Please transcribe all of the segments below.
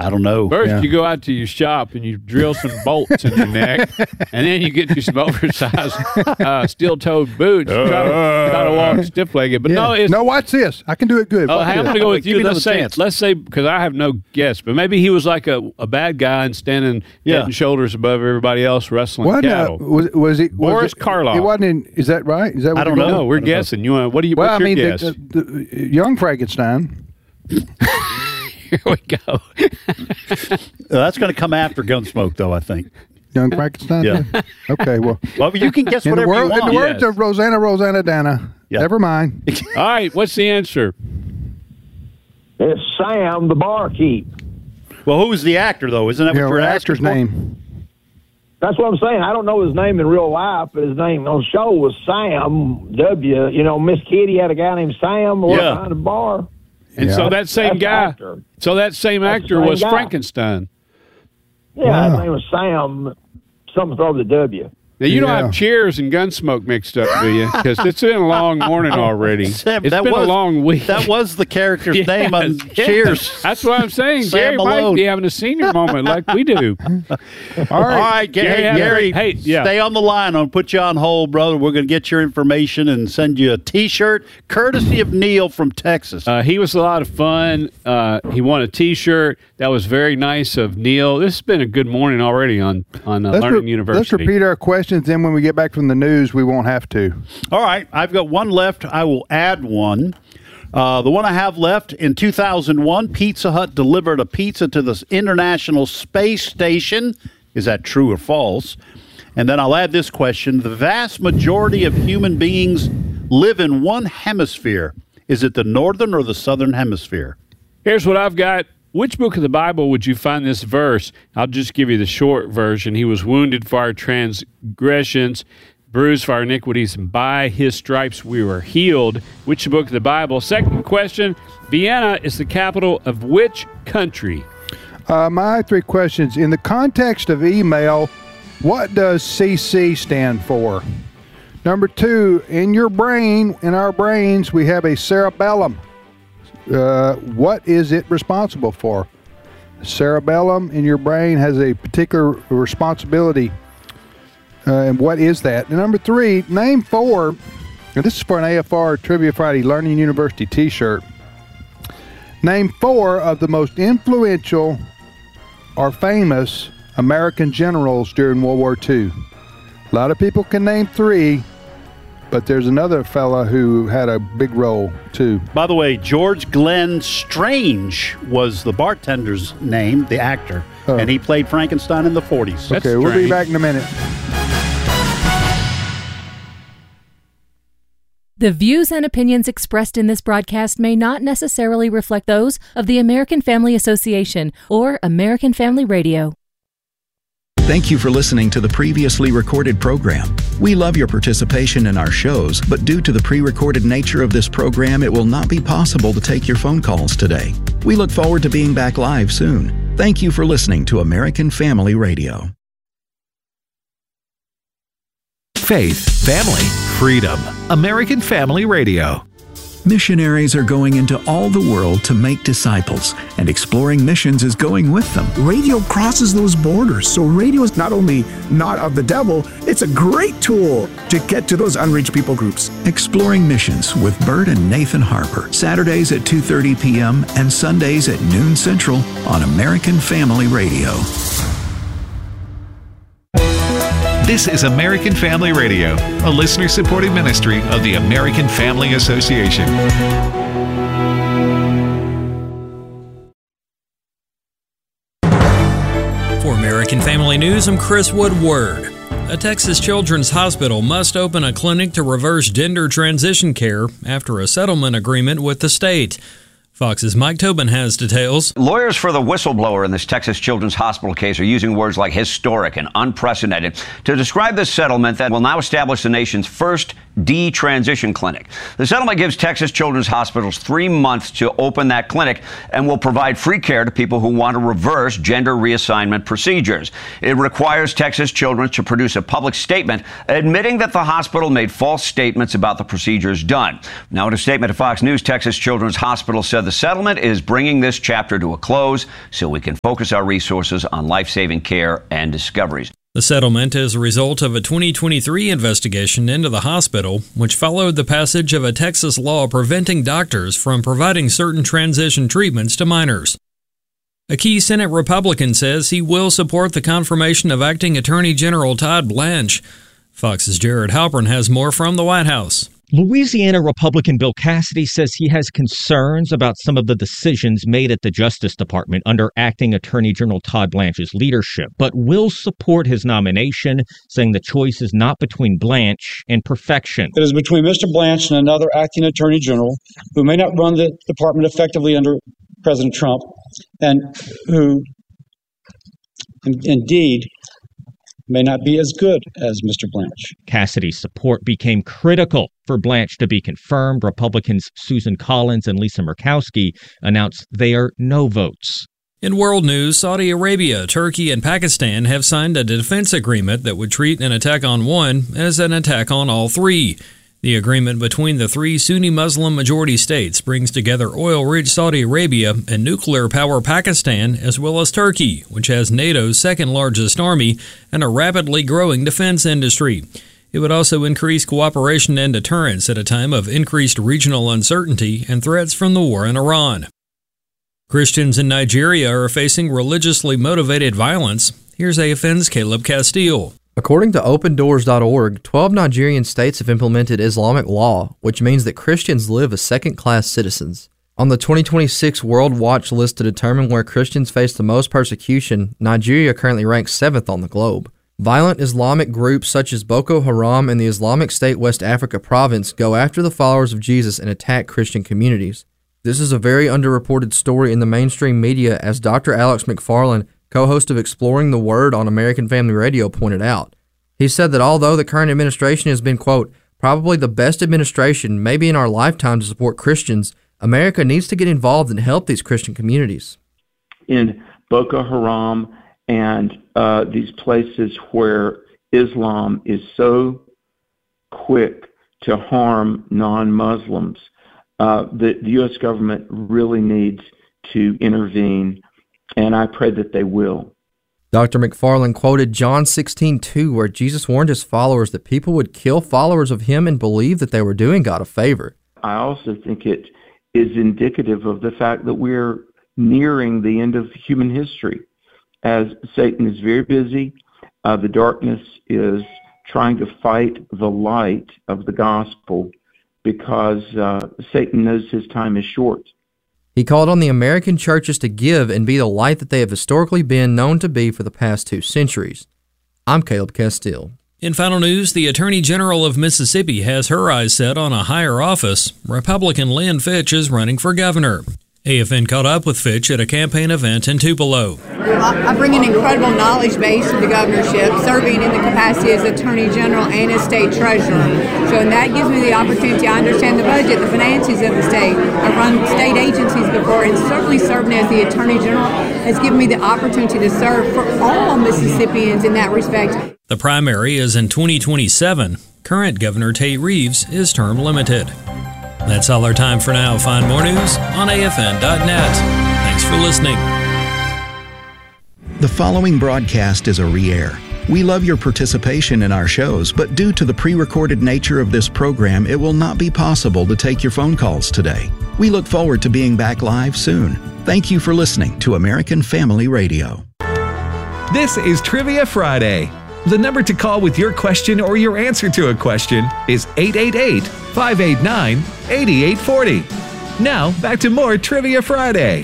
I don't know. First, you go out to your shop and you drill some bolts in your neck, and then you get you some oversized steel-toed boots. Try to walk stiff-legged. But no, watch this. I can do it good. I'm going to go with you. Let's say, because I have no guess, but maybe he was like a bad guy and standing head and shoulders above everybody else wrestling cattle. Was he Boris Karloff? He wasn't in. Is that right? Is that? I don't know. No, we're guessing. You want? What do you? Well, what's your guess? The young Frankenstein. Here we go. That's going to come after Gunsmoke, though, I think. Young Frankenstein? Yeah. Okay, well. Well, you can guess whatever you want. In the words of Rosanna Dana, never mind. All right, what's the answer? It's Sam the barkeep. Well, who was the actor, though? Isn't that what you're asking? Actor's name. That's what I'm saying. I don't know his name in real life, but his name on the show was Sam W. You know, Miss Kitty had a guy named Sam behind the bar. And so that same guy, that same actor was Frankenstein. Yeah, his name was Sam. Something over the W. Now, you don't have Cheers and Gunsmoke mixed up, do you? Because it's been a long morning already. It's been a long week. That was the character's name on Cheers. That's what I'm saying. Sam Gary Malone. might be having a senior moment like we do. All right, Gary, stay on the line. I'll put you on hold, brother. We're going to get your information and send you a T-shirt, courtesy of Neil from Texas. He was a lot of fun. He won a T-shirt. That was very nice of Neil. This has been a good morning already on Learning University. Let's repeat our questions. Then when we get back from the news, we won't have to. All right. I've got one left. I will add one. The one I have left, in 2001, Pizza Hut delivered a pizza to the International Space Station. Is that true or false? And then I'll add this question. The vast majority of human beings live in one hemisphere. Is it the northern or the southern hemisphere? Here's what I've got. Which book of the Bible would you find this verse? I'll just give you the short version. He was wounded for our transgressions, bruised for our iniquities, and by his stripes we were healed. Which book of the Bible? Second question, Vienna is the capital of which country? My three questions. In the context of email, what does CC stand for? Number two, in your brain, in our brains, we have a cerebellum. What is it responsible for? Cerebellum in your brain has a particular responsibility. And what is that? And number three, name four, and this is for an AFR Trivia Friday Learning University t-shirt. Name four of the most influential or famous American generals during World War II. A lot of people can name three, but there's another fella who had a big role, too. By the way, George Glenn Strange was the bartender's name, the actor, and he played Frankenstein in the 40s. Okay, we'll be back in a minute. The views and opinions expressed in this broadcast may not necessarily reflect those of the American Family Association or American Family Radio. Thank you for listening to the previously recorded program. We love your participation in our shows, but due to the pre-recorded nature of this program, it will not be possible to take your phone calls today. We look forward to being back live soon. Thank you for listening to American Family Radio. Faith, family, freedom. American Family Radio. Missionaries are going into all the world to make disciples, and Exploring Missions is going with them. Radio crosses those borders, so radio is not only not of the devil, it's a great tool to get to those unreached people groups. Exploring Missions with Bert and Nathan Harper, Saturdays at 2:30 p.m. and Sundays at noon Central on American Family Radio. This is American Family Radio, a listener-supported ministry of the American Family Association. For American Family News, I'm Chris Woodward. A Texas children's hospital must open a clinic to reverse gender transition care after a settlement agreement with the state. Fox's Mike Tobin has details. Lawyers for the whistleblower in this Texas Children's Hospital case are using words like historic and unprecedented to describe this settlement that will now establish the nation's first Detransition Clinic. The settlement gives Texas Children's Hospitals 3 months to open that clinic and will provide free care to people who want to reverse gender reassignment procedures. It requires Texas Children's to produce a public statement admitting that the hospital made false statements about the procedures done. Now, in a statement to Fox News, Texas Children's Hospital said the settlement is bringing this chapter to a close so we can focus our resources on life-saving care and discoveries. The settlement is a result of a 2023 investigation into the hospital, which followed the passage of a Texas law preventing doctors from providing certain transition treatments to minors. A key Senate Republican says he will support the confirmation of Acting Attorney General Todd Blanche. Fox's Jared Halpern has more from the White House. Louisiana Republican Bill Cassidy says he has concerns about some of the decisions made at the Justice Department under Acting Attorney General Todd Blanche's leadership, but will support his nomination, saying the choice is not between Blanche and perfection. It is between Mr. Blanche and another Acting Attorney General who may not run the department effectively under President Trump and who indeed may not be as good as Mr. Blanche. Cassidy's support became critical for Blanche to be confirmed. Republicans Susan Collins and Lisa Murkowski announced they are no votes. In world news, Saudi Arabia, Turkey, and Pakistan have signed a defense agreement that would treat an attack on one as an attack on all three. The agreement between the three Sunni Muslim majority states brings together oil-rich Saudi Arabia and nuclear power Pakistan, as well as Turkey, which has NATO's second largest army and a rapidly growing defense industry. It would also increase cooperation and deterrence at a time of increased regional uncertainty and threats from the war in Iran. Christians in Nigeria are facing religiously motivated violence. Here's AFN's Caleb Castile. According to OpenDoors.org, 12 Nigerian states have implemented Islamic law, which means that Christians live as second-class citizens. On the 2026 World Watch list to determine where Christians face the most persecution, Nigeria currently ranks 7th on the globe. Violent Islamic groups such as Boko Haram and the Islamic State West Africa province go after the followers of Jesus and attack Christian communities. This is a very underreported story in the mainstream media, as Dr. Alex McFarland, co-host of Exploring the Word on American Family Radio, pointed out. He said that although the current administration has been, quote, probably the best administration maybe in our lifetime to support Christians, America needs to get involved and help these Christian communities. In Boko Haram and these places where Islam is so quick to harm non-Muslims, the U.S. government really needs to intervene, and I pray that they will. Dr. McFarland quoted John 16:2, where Jesus warned his followers that people would kill followers of him and believe that they were doing God a favor. I also think it is indicative of the fact that we're nearing the end of human history, as Satan is very busy. The darkness is trying to fight the light of the gospel because Satan knows his time is short. He called on the American churches to give and be the light that they have historically been known to be for the past 2 centuries. I'm Caleb Castile. In final news, the Attorney General of Mississippi has her eyes set on a higher office. Republican Lynn Fitch is running for governor. AFN caught up with Fitch at a campaign event in Tupelo. I bring an incredible knowledge base to the governorship, serving in the capacity as Attorney General and as State Treasurer. So and that gives me the opportunity. I understand the budget, the finances of the state. I've run state agencies before, and certainly serving as the Attorney General has given me the opportunity to serve for all Mississippians in that respect. The primary is in 2027. Current Governor Tate Reeves is term limited. That's all our time for now. Find more news on AFN.net. Thanks for listening. The following broadcast is a re-air. We love your participation in our shows, but due to the pre-recorded nature of this program, it will not be possible to take your phone calls today. We look forward to being back live soon. Thank you for listening to American Family Radio. This is Trivia Friday. The number to call with your question or your answer to a question is 888-589-8840. Now, back to more Trivia Friday.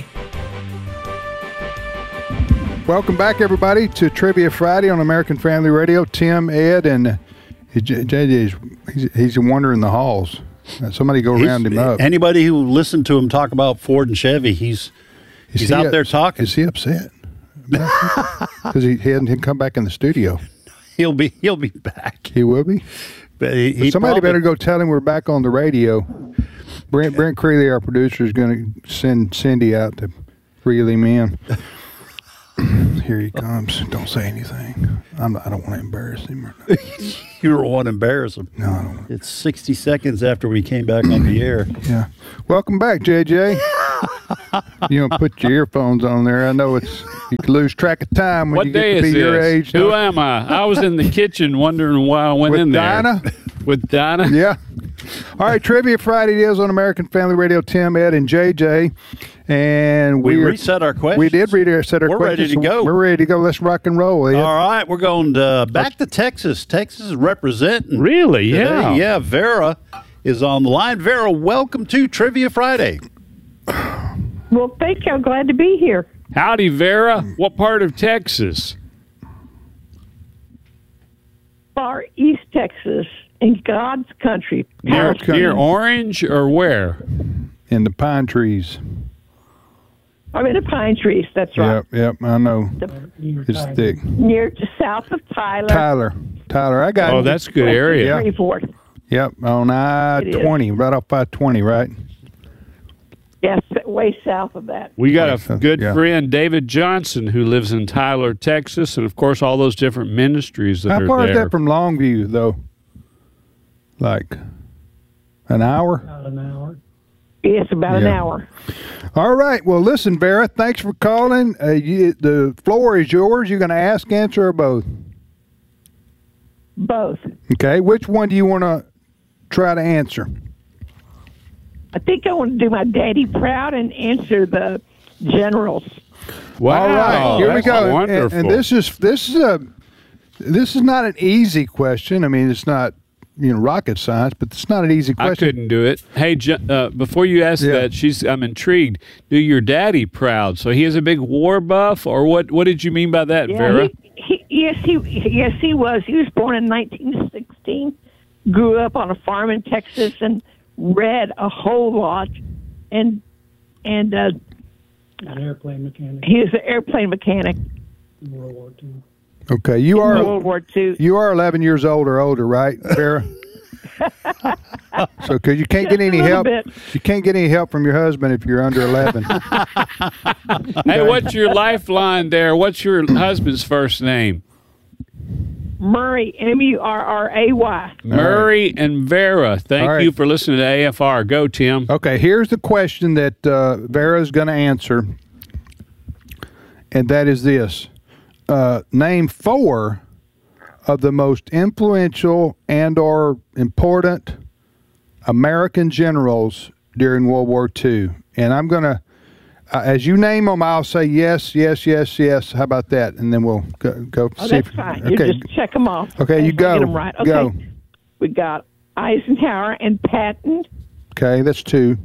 Welcome back, everybody, to Trivia Friday on American Family Radio. Tim, Ed, and JJ, he's wandering the halls. Somebody go round him up. Anybody who listened to him talk about Ford and Chevy, he's out there talking. Is he upset? Because he hadn't come back in the studio. He'll be back. He will be? He Somebody probably- better go tell him we're back on the radio. Brent Creeley, our producer, is going to send Cindy out to reel him in. Here he comes. Don't say anything. I don't want to embarrass him. You don't want to embarrass him. No, I don't. It's 60 seconds after we came back on the air. Yeah. Welcome back, JJ. You don't put your earphones on there. I know you can lose track of time when What you get day to be is your this? age. Who am I? I was in the kitchen wondering why I went With in there. Dinah? With Dinah? Yeah. All right, Trivia Friday it is on American Family Radio. Tim, Ed, and JJ. And We we're- reset our questions. We did reset our We're ready questions. to go. We're ready to go. Let's rock and roll. Ed. All right, we're going back to Texas. Texas is representing. Really? today. Yeah. Yeah, Vera is on the line. Vera, welcome to Trivia Friday. Well, thank you. I'm glad to be here. Howdy, Vera. What part of Texas? Far East Texas, in God's country. Near Orange or where? In the pine trees. I'm in the pine trees. That's right. Yep, I know. It's thick. Near south of Tyler. Tyler, I got it. Oh, that's a good area. Yeah. Freeport. Yep, on I-20, right off I-20, right? Yes, way south of that. We got a good Yeah. friend, David Johnson, who lives in Tyler, Texas, and of course all those different ministries that How are far there. is that from Longview, though? Like an hour? Yes, about an Yeah. hour. All right. Well, listen, Vera, thanks for calling. The floor is yours. You're going to ask, answer, or both? Both. Okay. Which one do you want to try to answer? I think I want to do my daddy proud and answer the generals. Wow. All right. Here we that's go. And- wonderful. And this is not an easy question. I mean, it's not rocket science, but it's not an easy I question. couldn't do it. Hey, before you ask Yeah. that, I'm intrigued. Do your daddy proud? So he is a big war buff, or what? What did you mean by that, Vera? Yes, he was. He was born in 1916. Grew up on a farm in Texas and read a whole lot. And An airplane mechanic. he was an airplane mechanic in World War II. Okay. You in are World War II. You are 11 years old or older, right, Vera? So, because you can't get any Just a help, little bit. you can't get any help from your husband if you're under 11. Hey, what's your lifeline there? What's your husband's first name? Murray, Murray. Murray and Vera. Thank All right. you for listening to AFR. Go, Tim. Okay, here's the question that Vera's going to answer, and that is this. Name 4 of the most influential and or important American generals during World War II. And I'm going to, as you name them, I'll say yes, yes, yes, yes. How about that? And then we'll go Oh, see that's if... fine. Okay. You just check them off. Okay, you go. Get them right. Okay. Go. We got Eisenhower and Patton. Okay, that's 2.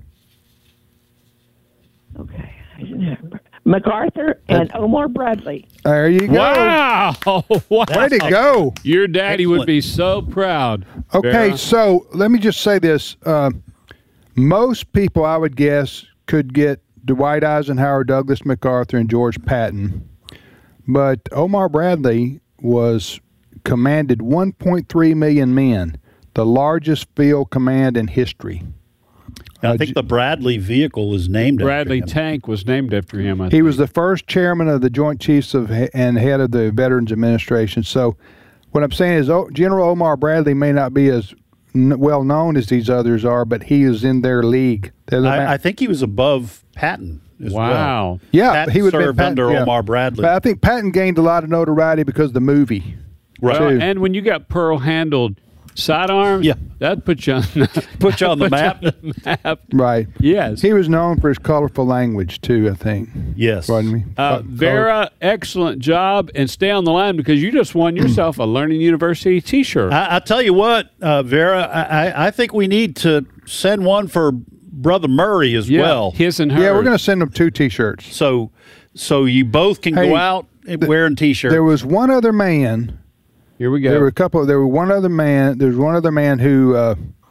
Okay. Eisenhower. MacArthur and Omar Bradley. There you go. Wow. Wow. Way to go. Your daddy would be so proud. Okay, Vera. so let me just say this. Most people, I would guess, could get Dwight Eisenhower, Douglas MacArthur, and George Patton. But Omar Bradley commanded 1.3 million men, the largest field command in history. I think the Bradley vehicle is named Bradley after him. tank was named after him. I He think. was the first chairman of the Joint Chiefs and head of the Veterans Administration. So what I'm saying is General Omar Bradley may not be as well known as these others are, but he is in their league. I think he was above Patton as well. Wow. Yeah, Patton he would served under Omar Bradley. But I think Patton gained a lot of notoriety because of the movie. Well, too. and when you got pearl-handled sidearms, that puts you on the map. Right. Yes. He was known for his colorful language, too, I think. Yes. Pardon me. Vera, excellent job, and stay on the line because you just won yourself a Learning University T-shirt. I tell you what, Vera, I think we need to send one for Brother Murray as well. His and hers. Yeah, we're going to send them 2 T-shirts. So you both can go out wearing T-shirts. There was one other man. Here we go. There were one other man. There's one other man who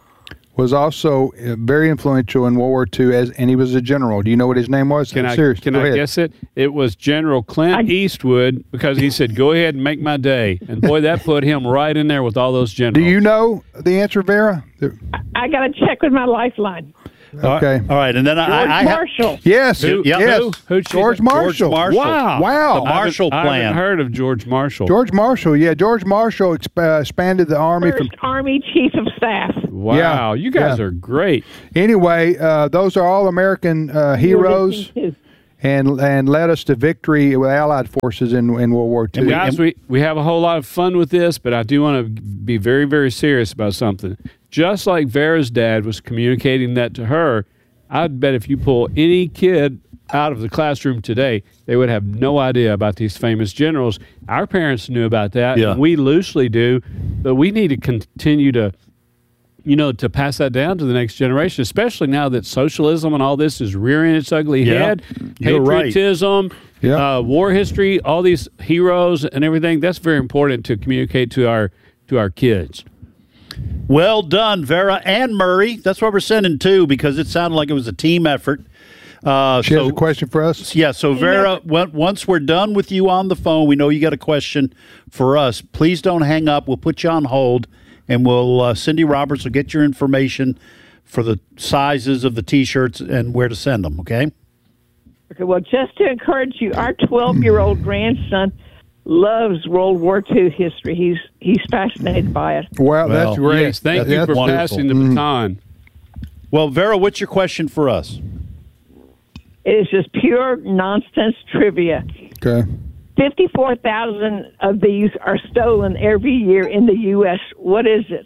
was also very influential in World War II, and he was a general. Do you know what his name was? Can I Go ahead. guess it? It was General Clint Eastwood, because he said, "Go ahead and make my day." And boy, that put him right in there with all those generals. Do you know the answer, Vera? I got to check with my lifeline. Okay. All right. And then George I Marshall. Yes. Who? Yes. Who? George Marshall. Wow. The Marshall I Plan. haven't heard of George Marshall. George Marshall. Yeah. George Marshall expanded the army First Army Chief of Staff. Wow. You guys are great. Anyway, those are all American heroes. And led us to victory with Allied forces in World War II. And guys, we have a whole lot of fun with this, but I do want to be very, very serious about something. Just like Vera's dad was communicating that to her, I'd bet if you pull any kid out of the classroom today, they would have no idea about these famous generals. Our parents knew about that. Yeah. And we loosely do, but we need to continue to to pass that down to the next generation, especially now that socialism and all this is rearing its ugly head. You're right. Patriotism, war history, all these heroes and everything. That's very important to communicate to our kids. Well done, Vera and Murray. That's why we're sending two, because it sounded like it was a team effort. She has a question for us? Yeah, so Vera, once we're done with you on the phone, we know you got a question for us. Please don't hang up. We'll put you on hold, and Cindy Roberts will get your information for the sizes of the T-shirts and where to send them, okay? Okay, well, just to encourage you, our 12-year-old grandson loves World War II history. He's fascinated by it. Well, that's great. Yes, thank you for passing the baton. Well, Vera, what's your question for us? It is just pure nonsense trivia. Okay. 54,000 of these are stolen every year in the U.S. What is it?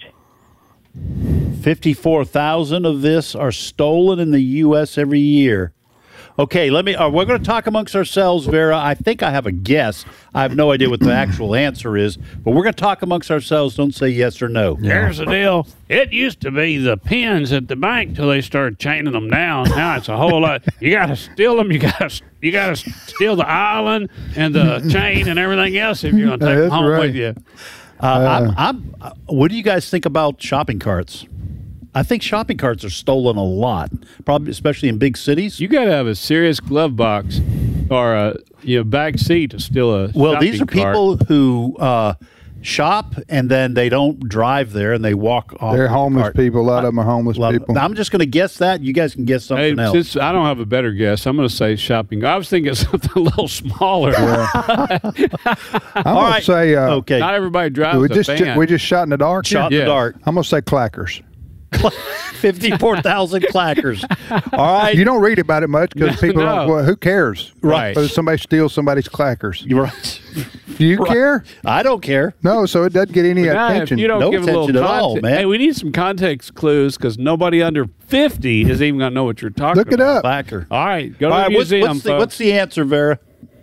54,000 of this are stolen in the U.S. every year. Okay, we're going to talk amongst ourselves, Vera. I think I have a guess. I have no idea what the actual answer is, but we're going to talk amongst ourselves. Don't say yes or no. Here's the deal. It used to be the pins at the bank till they started chaining them down. Now it's a whole lot. You got to steal them. You got to steal the island and the chain and everything else if you're going to take them home with you. What do you guys think about shopping carts? I think shopping carts are stolen a lot, probably especially in big cities. You got to have a serious glove box or a back seat to steal a Well, these are shopping cart. people who shop and then they don't drive there and they walk off. They're homeless people. A lot of them are homeless people. I'm just going to guess that. You guys can guess something else. Since I don't have a better guess, I'm going to say shopping. I was thinking something a little smaller. I'm going to say okay. Not everybody drives we a just van. we just shot in the dark. Shot in the dark. I'm going to say clackers. 54,000 clackers. All right. You don't read about it much because people don't. Well, who cares? Right. Whether somebody steals somebody's clackers. You're right. Do you care? I don't care. No, so it doesn't get any attention. If you don't No give a little attention at all, man. Hey, we need some context clues because nobody under 50 is even going to know what you're talking Look it about. up. Clacker. All right. Go to All the right, museum, what's the answer, Vera?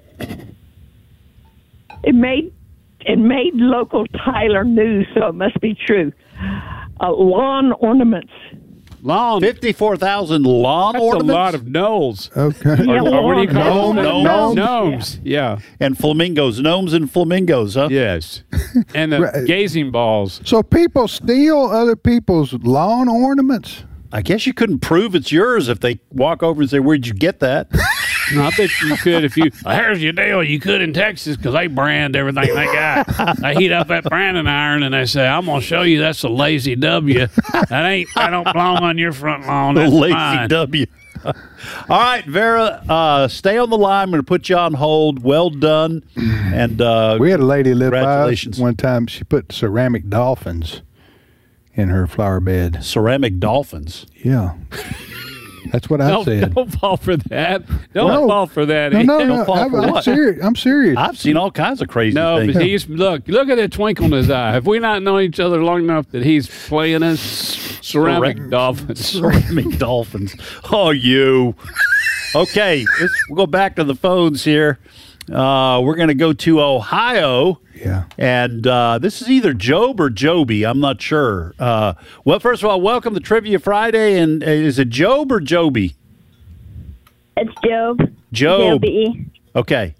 It made local Tyler news, so it must be true. Lawn ornaments. Lawn. 54,000 lawn That's ornaments? a lot of gnolls. Okay. Or what do you call them? Gnomes. Gnomes. Yeah. And flamingos. Gnomes and flamingos, huh? Yes. And the gazing balls. So people steal other people's lawn ornaments? I guess you couldn't prove it's yours if they walk over and say, "Where'd you get that?" No, I bet you could if you. Here's your deal. You could in Texas because they brand everything they got. They heat up that branding iron and they say, "I'm gonna show you that's a lazy W. I don't belong on your front lawn. That's Lazy mine." W. All right, Vera, stay on the line. I'm going to put you on hold. Well done. And we had a lady live by us congratulations. one time. She put ceramic dolphins in her flower bed. Ceramic dolphins. Yeah. That's what I said. Don't fall for that. Don't fall for that. No. Don't fall for I'm what? serious. I'm serious. I've seen all kinds of crazy No, things. but he's look at that twinkle in his eye. Have we not known each other long enough that he's playing us ceramic dolphins? Ceramic dolphins. Oh, you. Okay, we'll go back to the phones here. We're going to go to Ohio. Yeah. And this is either Job or Joby. I'm not sure. Well, first of all, welcome to Trivia Friday. And is it Job or Joby? It's Job. Job. J-O-B-E. Okay.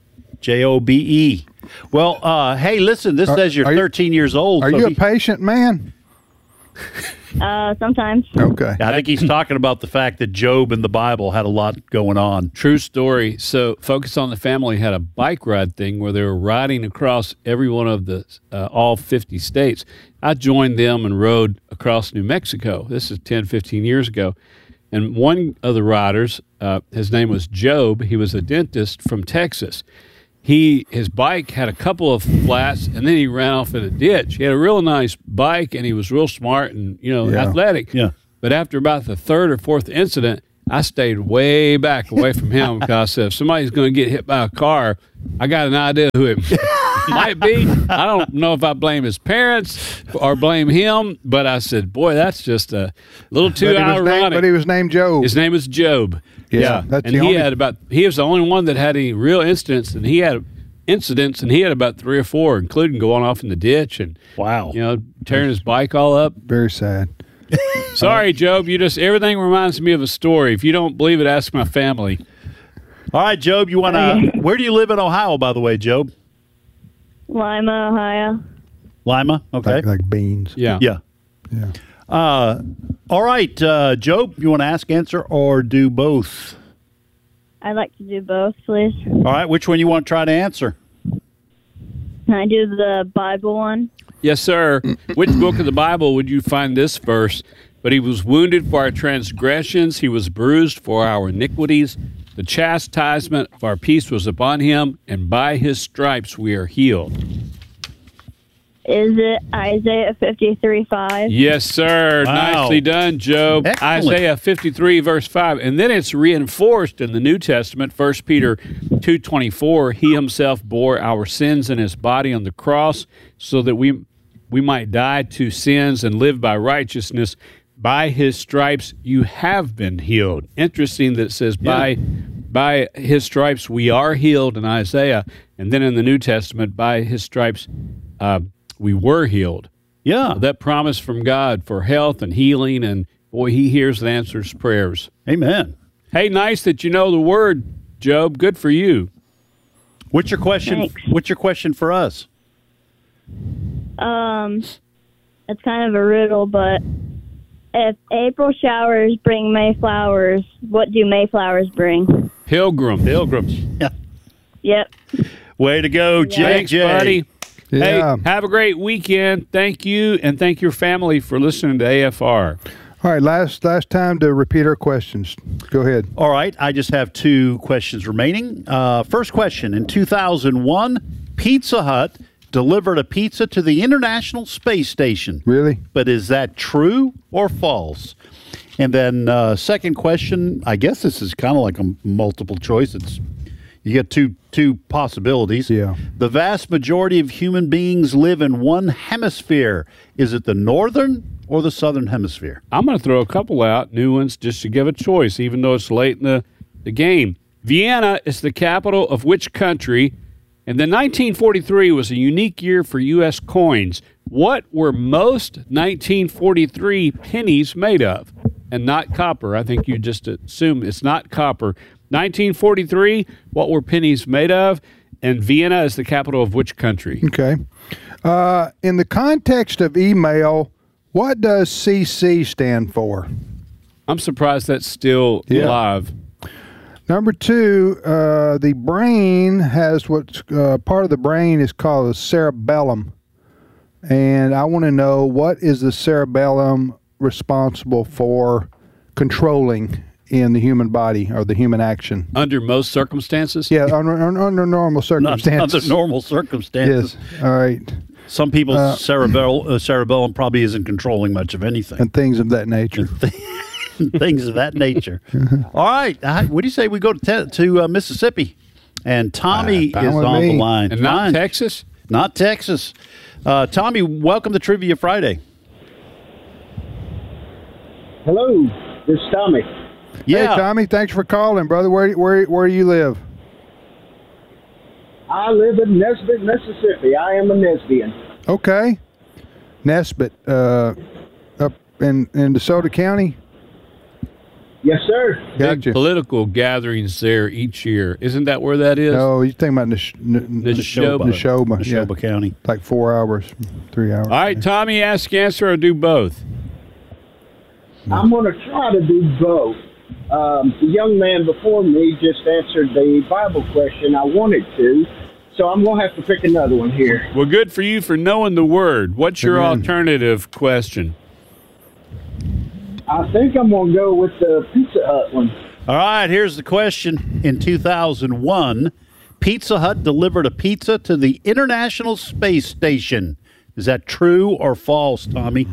J-O-B-E. Well, hey, listen, this says you're 13 years old. Are so you a patient man? Sometimes. Okay. I think he's talking about the fact that Job in the Bible had a lot going on. True story. So Focus on the Family had a bike ride thing where they were riding across every one of the all 50 states. I joined them and rode across New Mexico. This is 10, 15 years ago. And one of the riders, his name was Job. He was a dentist from Texas. His bike had a couple of flats, and then he ran off in a ditch. He had a real nice bike, and he was real smart and athletic. Yeah. But after about the third or fourth incident, I stayed way back away from him because I said, if somebody's going to get hit by a car, I got an idea who it might be. I don't know if I blame his parents or blame him, but I said, boy, that's just a little too ironic. But he was named Job. His name was Job. Yeah, that's and the he only- he was the only one that had any real incidents, and he had about 3 or 4, including going off in the ditch and tearing his bike all up. Very sad. Sorry, Job. Everything reminds me of a story. If you don't believe it, ask my family. All right, Job, you want to? Where do you live in Ohio, by the way, Job? Lima, Ohio. Lima. Okay. Like beans. Yeah. Yeah. All right, Job, you want to ask, answer, or do both? I'd like to do both, please. All right, which one you want to try to answer? Can I do the Bible one? Yes, sir. Which book of the Bible would you find this verse? But he was wounded for our transgressions. He was bruised for our iniquities. The chastisement of our peace was upon him, and by his stripes we are healed. Is it Isaiah 53:5? Yes, sir. Wow. Nicely done, Job. Excellent. Isaiah 53, verse 5. And then it's reinforced in the New Testament, 1 Peter 2:24. He himself bore our sins in his body on the cross so that we might die to sins and live by righteousness. By his stripes you have been healed. Interesting that it says by his stripes we are healed in Isaiah. And then in the New Testament, by his stripes we were healed. Yeah. That promise from God for health and healing, and boy, he hears and answers prayers. Amen. Hey, nice that you know the word, Job. Good for you. What's your question? Thanks. What's your question for us? It's kind of a riddle, but if April showers bring May flowers, what do May flowers bring? Pilgrims. Yeah. Yep. Way to go, Thanks, JJ. buddy. Yeah. Hey, have a great weekend. Thank you, and thank your family for listening to AFR. All right, last time to repeat our questions. Go ahead. All right, I just have 2 questions remaining. First question. In 2001, Pizza Hut delivered a pizza to the International Space Station. Really? But is that true or false? And then second question, I guess this is kind of like a multiple choice. You get two possibilities. Yeah. The vast majority of human beings live in one hemisphere. Is it the northern or the southern hemisphere? I'm going to throw a couple out, new ones, just to give a choice, even though it's late in the game. Vienna is the capital of which country? And then 1943 was a unique year for U.S. coins. What were most 1943 pennies made of? And not copper. I think you just assume it's not copper. 1943, what were pennies made of? And Vienna is the capital of which country? Okay. In the context of email, what does CC stand for? I'm surprised that's still alive. Number 2, the brain has what's part of the brain is called the cerebellum. And I want to know, what is the cerebellum responsible for controlling in the human body or the human action? Under most circumstances? Yeah, under normal circumstances. Under normal circumstances. Yes. All right. Some people's cerebellum probably isn't controlling much of anything. And things of that nature. Things of that nature. All right. What do you say we go to Mississippi? And Tommy is on the line. And not Texas? Not Texas. Tommy, welcome to Trivia Friday. Hello, this is Tommy. Yeah. Hey, Tommy, thanks for calling, brother. Where do you live? I live in Nesbit, Mississippi. I am a Nesbian. Okay. Nesbit, up in DeSoto County? Yes, sir. Gotcha. Big political gatherings there each year. Isn't that where that is? No, you're thinking about Neshoba. Neshoba County. Like 4 hours, 3 hours. All right, Tommy, ask, answer, or do both. I'm going to try to do both. The young man before me just answered the Bible question I wanted to, so I'm going to have to pick another one here. Well, good for you for knowing the word. What's your alternative question? I think I'm going to go with the Pizza Hut one. All right, here's the question. In 2001, Pizza Hut delivered a pizza to the International Space Station. Is that true or false, Tommy?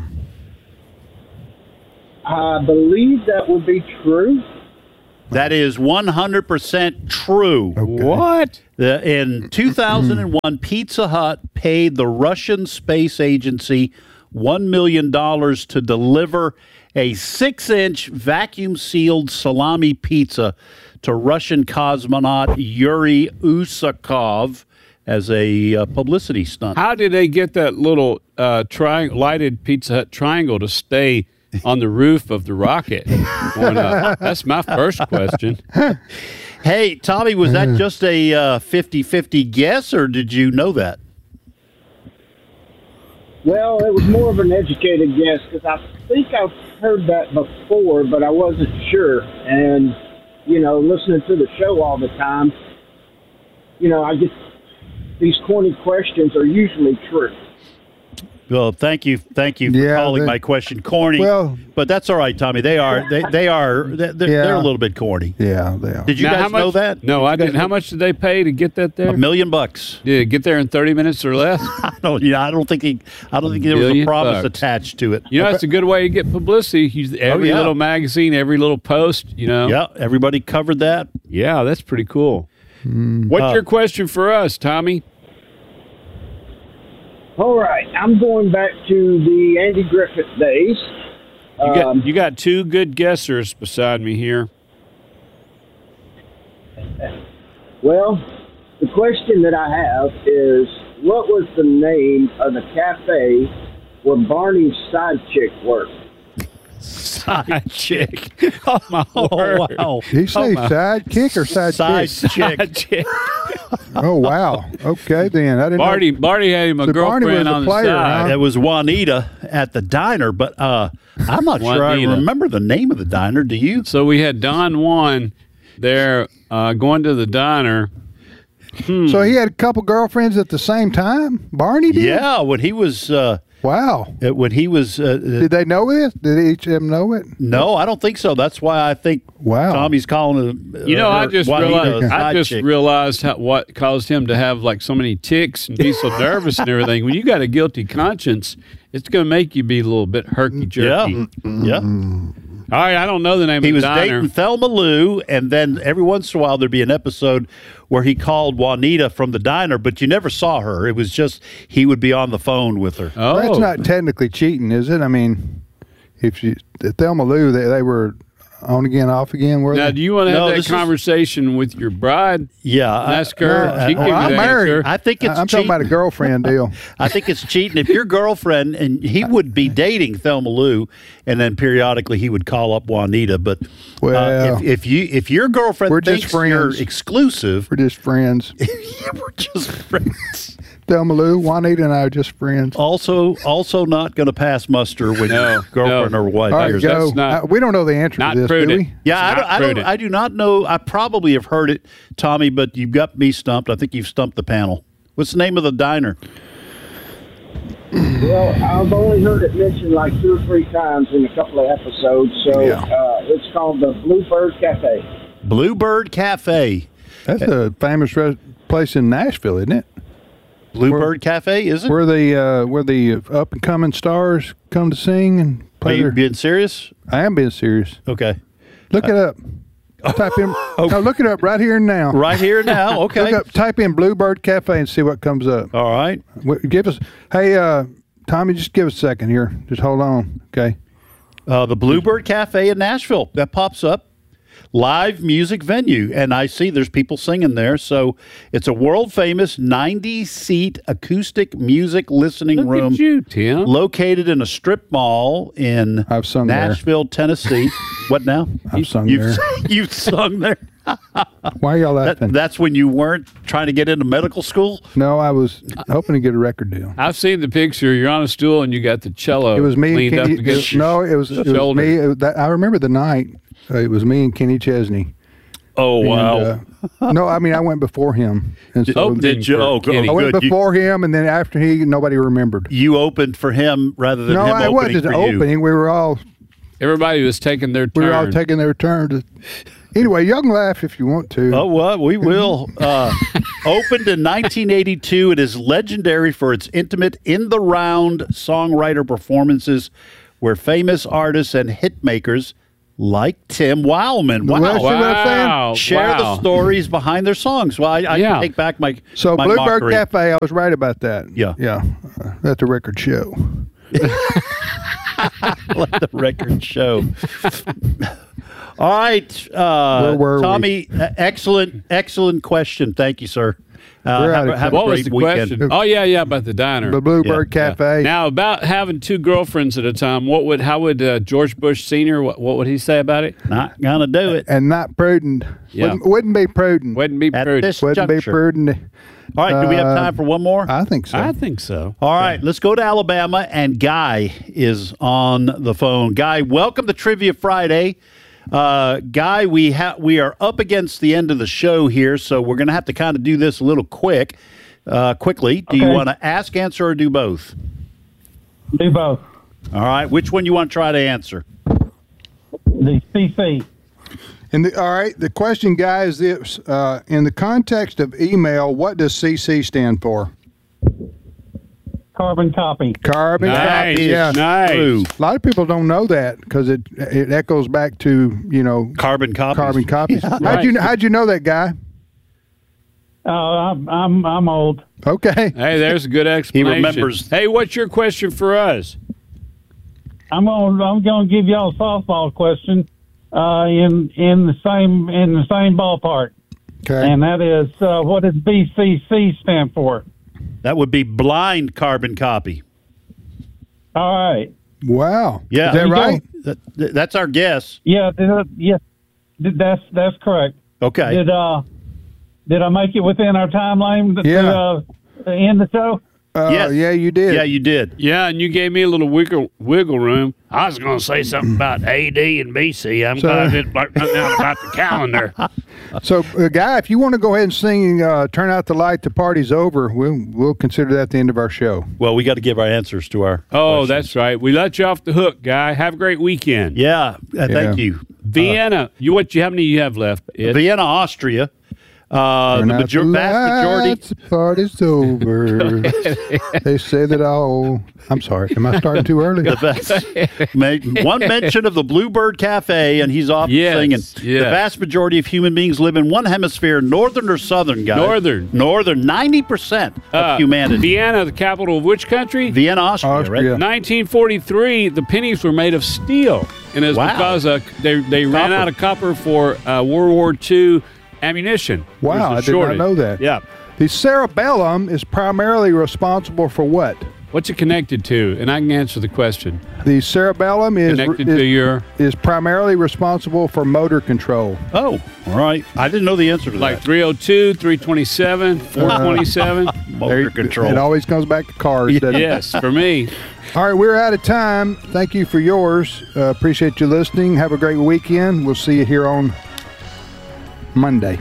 I believe that would be true. That is 100% true. Okay. What? In 2001, Pizza Hut paid the Russian Space Agency $1 million to deliver a 6-inch vacuum-sealed salami pizza to Russian cosmonaut Yuri Usakov as a publicity stunt. How did they get that little lighted Pizza Hut triangle to stay on the roof of the rocket? That's my first question. Hey, Tommy, was that just a 50-50 guess, or did you know that? Well, it was more of an educated guess because I think I've heard that before, but I wasn't sure. And, listening to the show all the time, I get these corny questions are usually true. Well, thank you for calling my question corny. Well, but that's all right, Tommy. They're a little bit corny. Yeah, they are. Did you guys know that? No, I didn't. How much did they pay to get that there? $1 million. Did it get there in 30 minutes or less? I don't think there was a promise attached to it. That's a good way to get publicity. Every little magazine, every little post. Yeah, everybody covered that. Yeah, that's pretty cool. What's your question for us, Tommy? All right, I'm going back to the Andy Griffith days. You got two good guessers beside me here. Well, the question that I have is, what was the name of the cafe where Barney's side chick worked? Side chick. Oh, my word. Wow. Did he say sidekick or side chick? Oh, wow. Okay, then. I didn't know. Barney had him a girlfriend on the side. Huh? It was Juanita at the diner, but I'm not sure I remember the name of the diner. Do you? So we had Don Juan there going to the diner. So he had a couple girlfriends at the same time? Barney did? Yeah, when he was... Wow. When he was... did they know this? Did each of them know it? No, I don't think so. That's why I think Tommy's calling it... I just realized what caused him to have so many tics and be so nervous and everything. When you got a guilty conscience, it's going to make you be a little bit herky-jerky. Yeah. All right, I don't know the name of the diner. He was dating Thelma Lou, and then every once in a while there'd be an episode where he called Juanita from the diner, but you never saw her. It was just he would be on the phone with her. Oh. Well, that's not technically cheating, is it? I mean, Thelma Lou, they were on again, off again. Were now, they? do you want to have that conversation with your bride? Yeah. Ask her. She can give you I'm the married. answer. I think it's I'm talking about a girlfriend deal. I think it's cheating. If your girlfriend, and he would be dating Thelma Lou, and then periodically he would call up Juanita. But if your girlfriend thinks you're exclusive, we're just friends. We're just friends. Thelma Lou, Juanita, and I are just friends. Also not going to pass muster when your girlfriend or wife. All right, go. We don't know the answer to this, do we? Yeah, I do not know. I probably have heard it, Tommy, but you've got me stumped. I think you've stumped the panel. What's the name of the diner? Well, I've only heard it mentioned 2 or 3 times in a couple of episodes, so it's called the Bluebird Cafe. Bluebird Cafe. That's a famous place in Nashville, isn't it? Bluebird Cafe, is it? Where the up and coming stars come to sing and play. Are you being serious? I am being serious. Okay. Look it up. Type in. No, look it up right here and now. Right here and now. Okay. Type in Bluebird Cafe and see what comes up. All right. Give us. Hey, Tommy, just give us a second here. Just hold on. Okay. The Bluebird Cafe in Nashville that pops up. live music venue. And I see there's people singing there. So it's a world-famous 90-seat acoustic music listening room. Look at you, Tim. Located in a strip mall in Nashville, Tennessee. What now? I've sung there. You've sung there. Why are y'all laughing? That's when you weren't trying to get into medical school? No, I was hoping to get a record deal. I've seen the picture. You're on a stool and you got the cello. It was me leaned and up Kenny. against It was me. I remember the night. It was me and Kenny Chesney. Oh, wow. No, I mean, I went before him. And so did you? Oh, good. I went before him, and then after nobody remembered. You opened for him rather than him opening for you. No, it wasn't opening. We were all... Everybody was taking their turn. We were all taking their turn. Anyway, y'all can laugh if you want to. Oh, well, we will. Opened in 1982. It is legendary for its intimate, in-the-round songwriter performances where famous artists and hit makers like Tim Wildman. Wow. Share the stories behind their sons. Well, I can take back my So my Bluebird mockery. Cafe, I was right about that. Yeah. Yeah. Let the record show. Let the record show. All right, Where were Tommy. Excellent question. Thank you, sir. Have what a was great the weekend. question? Oh yeah, about the diner, The Bluebird Cafe. Now about having two girlfriends at a time. How would George Bush Sr. What would he say about it? Not gonna do it, and not prudent. Yeah. Wouldn't be prudent. Wouldn't be prudent. this Wouldn't be juncture. prudent. All right, do we have time for one more? I think so. I think so. All right, let's go to Alabama, and Guy is on the phone. Guy, welcome to Trivia Friday. Guy, we are up against the end of the show here, so we're going to have to kind of do this a little quickly. Do you want to ask, answer, or do both? Do both. All right, which one you want to try to answer? The CC. All right, the question, Guy, is this. In the context of email, what does CC stand for? Carbon copy. Carbon Nice, copy, yeah. nice. A lot of people don't know that because it echoes back to, carbon copies. Carbon copies. Right. How'd you know that, Guy? I'm old. Okay. Hey, there's a good explanation. remembers. Hey, what's your question for us? I'm gonna give y'all a softball question. In the same ballpark. Okay. And that is, what does BCC stand for? That would be blind carbon copy. All right. Wow. Yeah. Is that right? That's our guess. Yeah. That's correct. Okay. Did I make it within our timeline to end the show? Yes. Yeah, you did. Yeah, you did. Yeah, and you gave me a little wiggle room. I was going to say something about AD and BC. I'm glad it about the calendar. So, Guy, if you want to go ahead and sing "Turn Out the Light, the Party's Over," we'll consider that the end of our show. Well, we got to give our answers to our questions. That's right. We let you off the hook, Guy. Have a great weekend. Yeah, thank you. Vienna. How many you have left? Ed? Vienna, Austria. Turn The out vast majority. lights, the party's over. They say that all. I'm sorry. Am I starting too early? One mention of the Bluebird Cafe, and he's off singing. Yes. The vast majority of human beings live in one hemisphere, northern or southern, guys? Northern. 90% of humanity. Vienna, the capital of which country? Vienna, Austria. Right? 1943, the pennies were made of steel. And it's because they ran out of copper for World War II ammunition. Wow, I did not know that. Yeah. The cerebellum is primarily responsible for what? What's it connected to? And I can answer the question. The cerebellum is primarily responsible for motor control. Oh, all right. I didn't know the answer to like that. 302, 327, 427. Motor control. It always comes back to cars, doesn't it? Yes, for me. All right, we're out of time. Thank you for yours. Appreciate you listening. Have a great weekend. We'll see you here on Monday.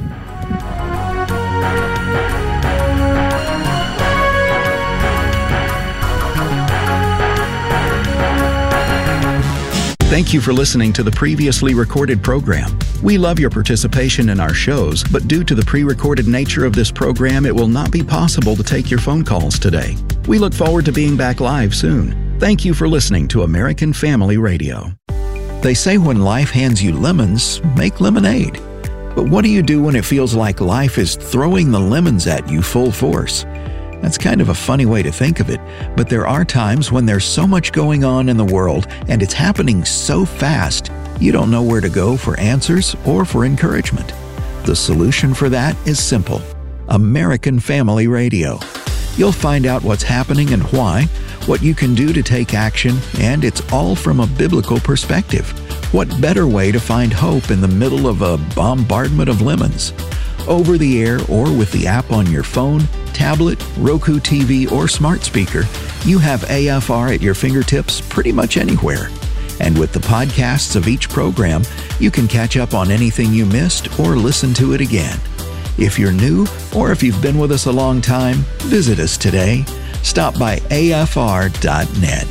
Thank you for listening to the previously recorded program. We love your participation in our shows, but due to the pre-recorded nature of this program, it will not be possible to take your phone calls today. We look forward to being back live soon. Thank you for listening to American Family Radio. They say when life hands you lemons, make lemonade. But what do you do when it feels like life is throwing the lemons at you full force? That's kind of a funny way to think of it, but there are times when there's so much going on in the world and it's happening so fast, You don't know where to go for answers or for encouragement. The solution for that is simple. American Family Radio. You'll find out what's happening and why, what you can do to take action, and it's all from a biblical perspective. What better way to find hope in the middle of a bombardment of lemons? Over the air or with the app on your phone, tablet, Roku TV, or smart speaker, you have AFR at your fingertips pretty much anywhere. And with the podcasts of each program, you can catch up on anything you missed or listen to it again. If you're new or if you've been with us a long time, visit us today. Stop by afr.net.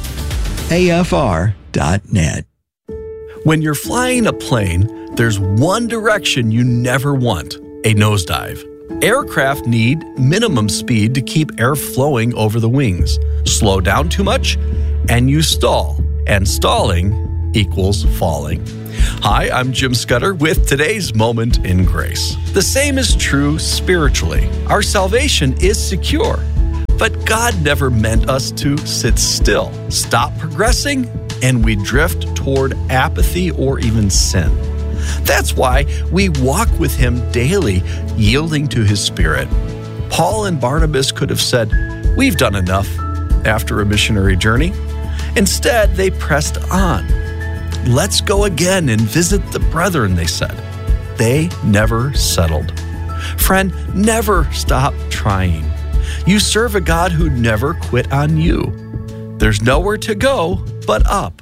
afr.net. When you're flying a plane, there's one direction you never want: a nosedive. Aircraft need minimum speed to keep air flowing over the wings. Slow down too much, and you stall. And stalling equals falling. Hi, I'm Jim Scudder with today's Moment in Grace. The same is true spiritually. Our salvation is secure, but God never meant us to sit still, stop progressing, and we drift toward apathy or even sin. That's why we walk with Him daily, yielding to His Spirit. Paul and Barnabas could have said, "We've done enough," after a missionary journey. Instead, they pressed on. "Let's go again and visit the brethren," they said. They never settled. Friend, never stop trying. You serve a God who never quit on you. There's nowhere to go but up.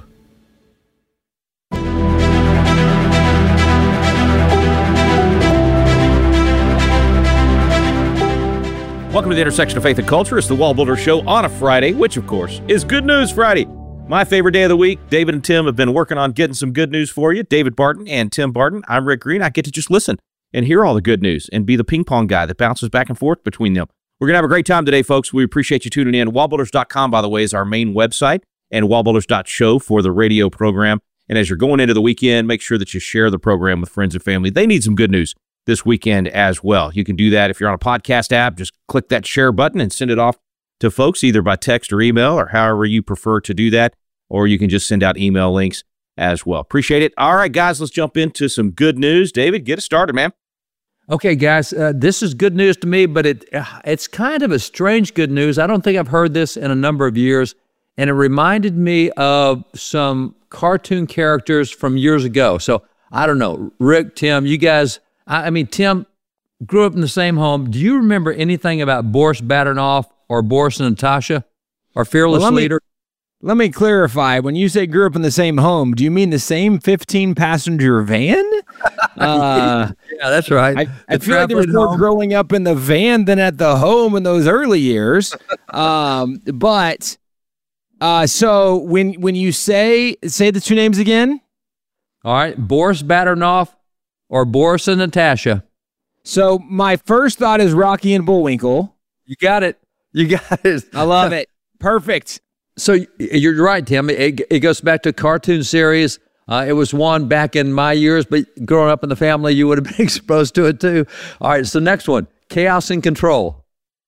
Welcome to the intersection of faith and culture. It's the Wall Builder Show on a Friday, which, of course, is Good News Friday. My favorite day of the week. David and Tim have been working on getting some good news for you. David Barton and Tim Barton. I'm Rick Green. I get to just listen and hear all the good news and be the ping pong guy that bounces back and forth between them. We're going to have a great time today, folks. We appreciate you tuning in. Wallbuilders.com, by the way, is our main website, and wallbuilders.show for the radio program. And as you're going into the weekend, make sure that you share the program with friends and family. They need some good news this weekend as well. You can do that if you're on a podcast app. Just click that share button and send it off to folks either by text or email or however you prefer to do that, or you can just send out email links as well. Appreciate it. All right, guys, let's jump into some good news. David, get us started, man. Okay, guys, this is good news to me, but it's kind of a strange good news. I don't think I've heard this in a number of years, and it reminded me of some cartoon characters from years ago. So, I don't know, Rick, Tim, you guys... Tim grew up in the same home. Do you remember anything about Boris Badenov or Boris and Natasha, our fearless leader? Let me clarify. When you say grew up in the same home, do you mean the same 15-passenger van? Yeah, that's right. I feel like there was more growing up in the van than at the home in those early years. So when you say the two names again? All right, Boris Badenov or Boris and Natasha. So my first thought is Rocky and Bullwinkle. You got it. I love it. Perfect. So you're right, Tim. It goes back to a cartoon series. It was one back in my years, but growing up in the family, you would have been exposed to it too. All right, so next one, Chaos and Control.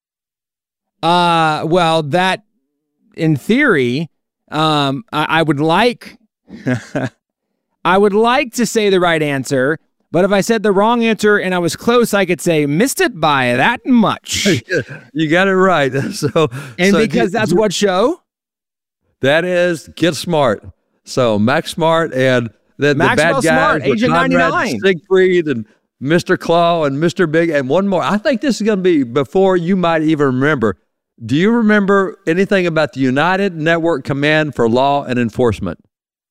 Well, that, in theory, I would like I would like to say the right answer, but if I said the wrong answer and I was close, I could say missed it by that much. You got it right. Because that's what show? That is Get Smart. So Max Smart and the bad guys, Smart, Agent 99, Siegfried and Mr. Claw and Mr. Big, and one more. I think this is going to be before you might even remember. Do you remember anything about the United Network Command for Law and Enforcement?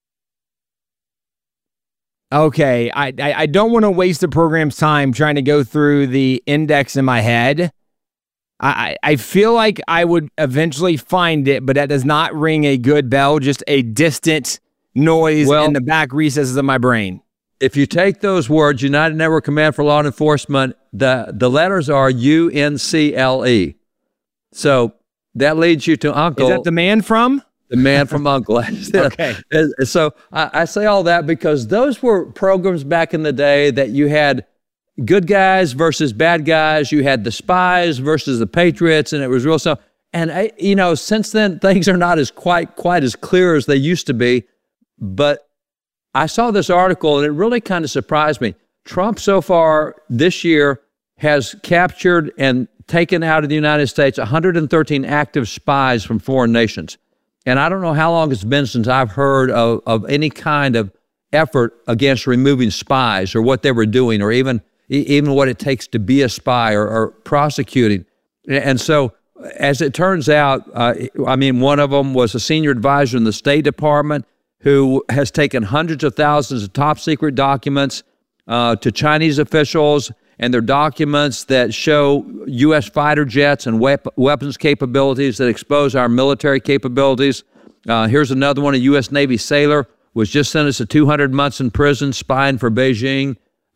Okay, I don't want to waste the program's time trying to go through the index in my head. I feel like I would eventually find it, but that does not ring a good bell, just a distant noise in the back recesses of my brain. If you take those words, United Network Command for Law and Enforcement, the letters are UNCLE. So that leads you to Uncle. Is that the man from? The man from Uncle. Okay. So I say all that because those were programs back in the day that you had good guys versus bad guys. You had the spies versus the patriots, and it was real stuff. And since then things are not as quite as clear as they used to be. But I saw this article and it really kind of surprised me. Trump so far this year has captured and taken out of the United States 113 active spies from foreign nations. And I don't know how long it's been since I've heard of any kind of effort against removing spies or what they were doing or even what it takes to be a spy or prosecuting. And so, as it turns out, one of them was a senior advisor in the State Department who has taken hundreds of thousands of top secret documents to Chinese officials, and they're documents that show U.S. fighter jets and weapons capabilities that expose our military capabilities. Here's another one, a U.S. Navy sailor was just sentenced to 200 months in prison spying for Beijing.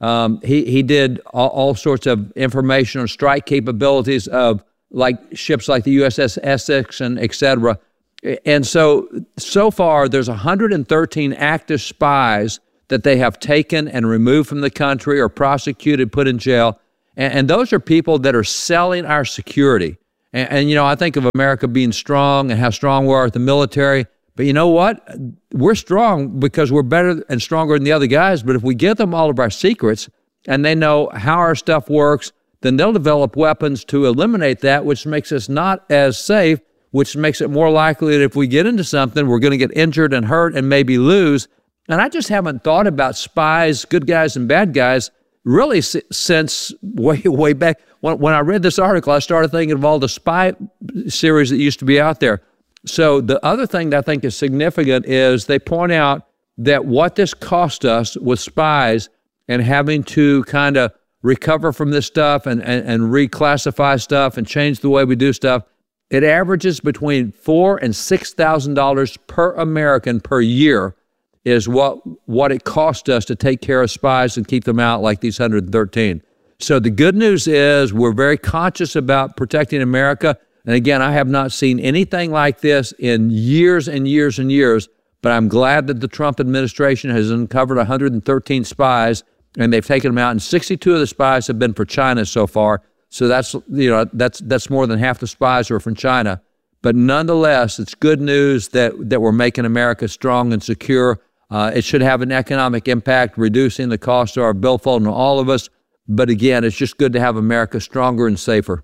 He did all sorts of information on strike capabilities of ships like the USS Essex and et cetera. And so far, there's 113 active spies that they have taken and removed from the country or prosecuted, put in jail. And those are people that are selling our security. And I think of America being strong and how strong we are at the military. But you know what? We're strong because we're better and stronger than the other guys. But if we give them all of our secrets and they know how our stuff works, then they'll develop weapons to eliminate that, which makes us not as safe, which makes it more likely that if we get into something, we're going to get injured and hurt and maybe lose. And I just haven't thought about spies, good guys and bad guys, really since way back. When I read this article, I started thinking of all the spy series that used to be out there. So the other thing that I think is significant is they point out that what this cost us with spies and having to kind of recover from this stuff and reclassify stuff and change the way we do stuff, it averages between $4,000 and $6,000 per American per year is what it cost us to take care of spies and keep them out like these 113. So the good news is we're very conscious about protecting America. And again, I have not seen anything like this in years and years and years, but I'm glad that the Trump administration has uncovered 113 spies and they've taken them out, and 62 of the spies have been for China so far. So that's more than half the spies are from China. But nonetheless, it's good news that we're making America strong and secure. It should have an economic impact, reducing the cost of our billfold on all of us. But again, it's just good to have America stronger and safer.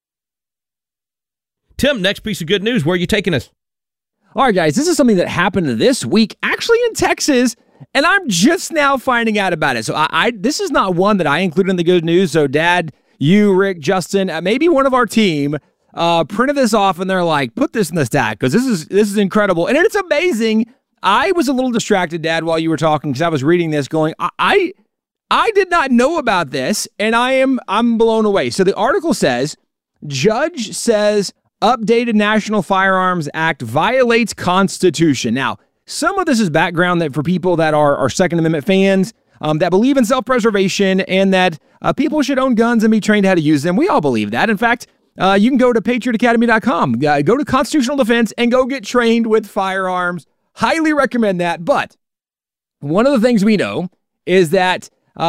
Tim, next piece of good news. Where are you taking us? All right, guys, this is something that happened this week, actually in Texas, and I'm just now finding out about it. So this is not one that I included in the good news. So Dad, you, Rick, Justin, maybe one of our team printed this off and they're like, put this in the stack because this is incredible. And it's amazing. I was a little distracted, Dad, while you were talking because I was reading this going, I did not know about this, and I'm blown away. So the article says, Judge says updated National Firearms Act violates Constitution. Now, some of this is background that for people that are Second Amendment fans, that believe in self-preservation and that people should own guns and be trained how to use them. We all believe that. In fact, you can go to patriotacademy.com, go to Constitutional Defense, and go get trained with firearms. Highly recommend that. But one of the things we know is that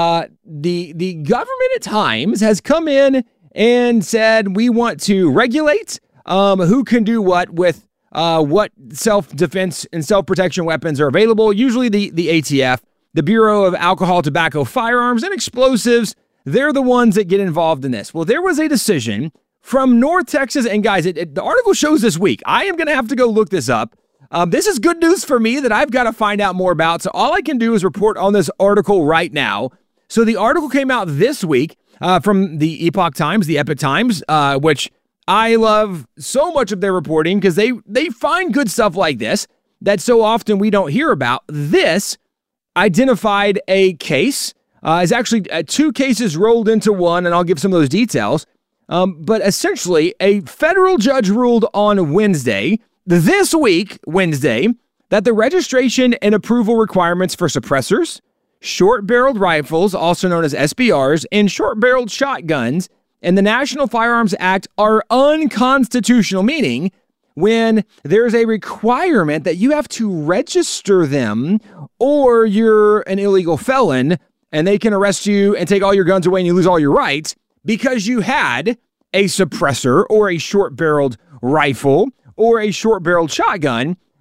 the government at times has come in and said we want to regulate who can do what with what self-defense and self-protection weapons are available. Usually the ATF, the Bureau of Alcohol, Tobacco, Firearms, and Explosives, they're the ones that get involved in this. Well, there was a decision from North Texas, and guys, the article shows this week. I am going to have to go look this up. This is good news for me that I've got to find out more about, so all I can do is report on this article right now. So the article came out this week from the Epoch Times, the Epic Times, which I love so much of their reporting because they find good stuff like this that so often we don't hear about. This identified a case. It's actually two cases rolled into one, and I'll give some of those details. But essentially, a federal judge ruled on Wednesday, this week, Wednesday, that the registration and approval requirements for suppressors, short-barreled rifles, also known as SBRs, and short-barreled shotguns in the National Firearms Act are unconstitutional, meaning when there's a requirement that you have to register them or you're an illegal felon and they can arrest you and take all your guns away and you lose all your rights because you had a suppressor or a short-barreled rifle or a short-barreled shotgun,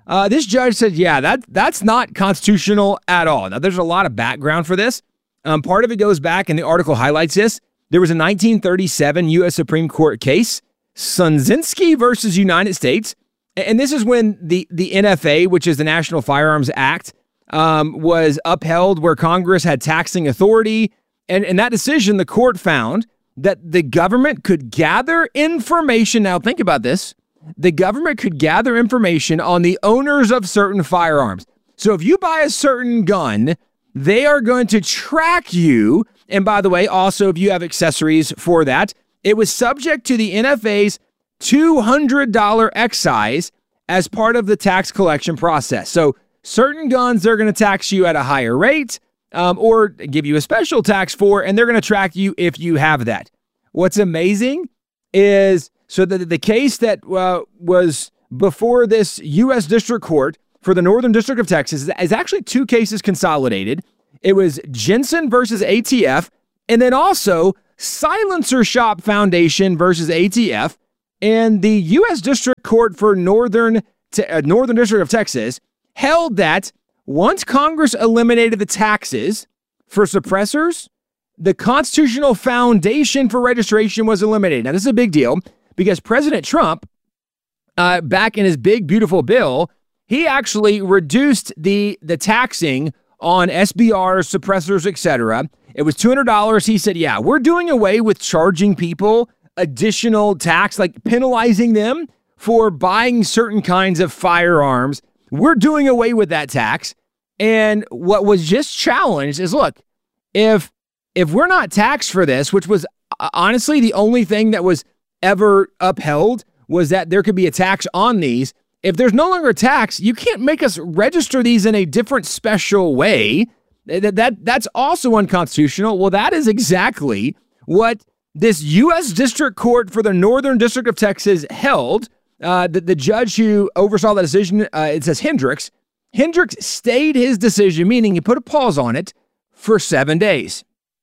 This judge said, yeah, that's not constitutional at all. Now, there's a lot of background for this. Part of it goes back, and the article highlights this. There was a 1937 U.S. Supreme Court case, Sunzinski versus United States. And this is when the NFA, which is the National Firearms Act, was upheld, where Congress had taxing authority. And in that decision, the court found that the government could gather information. Now, think about this. The government could gather information on the owners of certain firearms. So if you buy a certain gun, they are going to track you. And by the way, also, if you have accessories for that, it was subject to the NFA's $200 excise as part of the tax collection process. So certain guns, they're going to tax you at a higher rate or give you a special tax for, and they're going to track you if you have that. What's amazing is, so the case that was before this U.S. District Court for the Northern District of Texas is actually two cases consolidated. It was Jensen versus ATF, and then also Silencer Shop Foundation versus ATF. And the U.S. District Court for Northern District of Texas held that once Congress eliminated the taxes for suppressors, the constitutional foundation for registration was eliminated. Now, this is a big deal because President Trump, back in his big, beautiful bill, he actually reduced the taxing on SBRs, suppressors, etc. It was $200. He said, yeah, we're doing away with charging people additional tax, like penalizing them for buying certain kinds of firearms. We're doing away with that tax. And what was just challenged is, look, if we're not taxed for this, which was honestly the only thing that was ever upheld, was that there could be a tax on these. If there's no longer a tax, you can't make us register these in a different special way. That's also unconstitutional. Well, that is exactly what this U.S. District Court for the Northern District of Texas held. The judge who oversaw the decision, it says Hendricks. Hendricks stayed his decision, meaning he put a pause on it for 7 days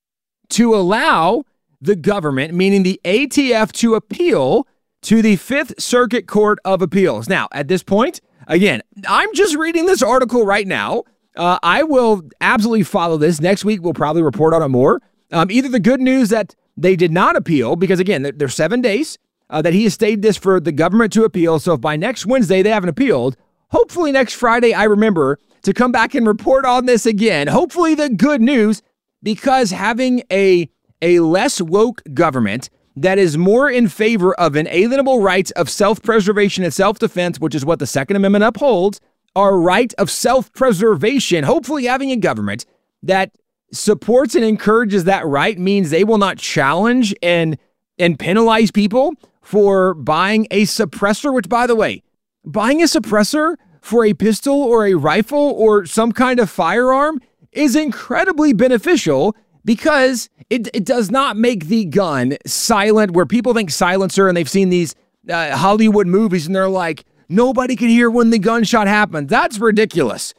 to allow the government, meaning the ATF, to appeal to the Fifth Circuit Court of Appeals. Now, at this point, again, I'm just reading this article right now. I will absolutely follow this. Next week, we'll probably report on it more. Either the good news that they did not appeal, because again, there's 7 days that he has stayed this for the government to appeal. So if by next Wednesday they haven't appealed, hopefully next Friday I remember to come back and report on this again. Hopefully the good news, because having a less woke government that is more in favor of inalienable rights of self-preservation and self-defense, which is what the Second Amendment upholds, our right of self-preservation, hopefully having a government that supports and encourages that right means they will not challenge and penalize people for buying a suppressor, which, by the way, buying a suppressor for a pistol or a rifle or some kind of firearm is incredibly beneficial because it does not make the gun silent, where people think silencer and they've seen these Hollywood movies and they're like, nobody can hear when the gunshot happens. That's ridiculous.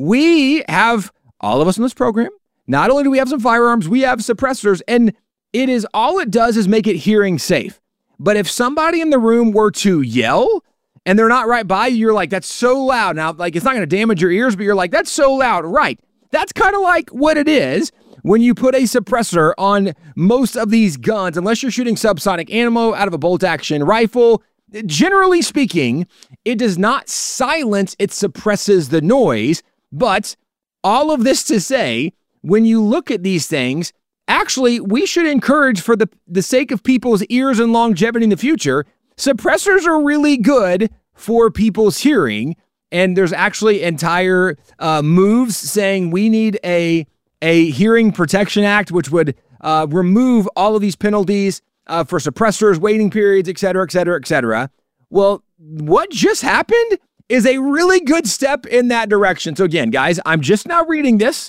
We have, all of us in this program, not only do we have some firearms, we have suppressors, and all it does is make it hearing safe. But if somebody in the room were to yell and they're not right by you, you're like, that's so loud. Now, like, it's not going to damage your ears, but you're like, that's so loud. Right. That's kind of like what it is when you put a suppressor on most of these guns, unless you're shooting subsonic ammo out of a bolt-action rifle. Generally speaking, it does not silence, it suppresses the noise. But all of this to say, when you look at these things, actually, we should encourage, for the sake of people's ears and longevity in the future, suppressors are really good for people's hearing. And there's actually entire moves saying we need a Hearing Protection Act, which would remove all of these penalties for suppressors, waiting periods, et cetera, et cetera, et cetera. Well, what just happened is a really good step in that direction. So again, guys, I'm just now reading this.